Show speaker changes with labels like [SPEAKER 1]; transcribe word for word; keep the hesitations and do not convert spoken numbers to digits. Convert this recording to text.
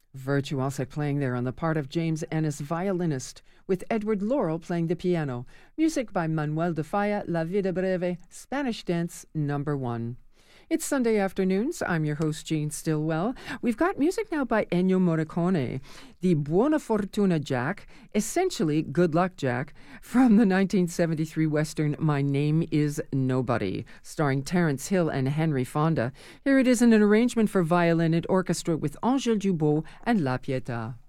[SPEAKER 1] Virtuose playing there on the part of James Ennis, violinist, with Edward Laurel playing the piano. Music by Manuel de Falla, La Vida Breve, Spanish Dance Number One. It's Sunday afternoons. I'm your host, Jane Stillwell. We've got music now by Ennio Morricone, the Buona Fortuna Jack, essentially Good Luck Jack, from the nineteen seventy-three Western My Name is Nobody, starring Terence Hill and Henry Fonda. Here it is in an arrangement for violin and orchestra with Angèle Dubot and La Pietà.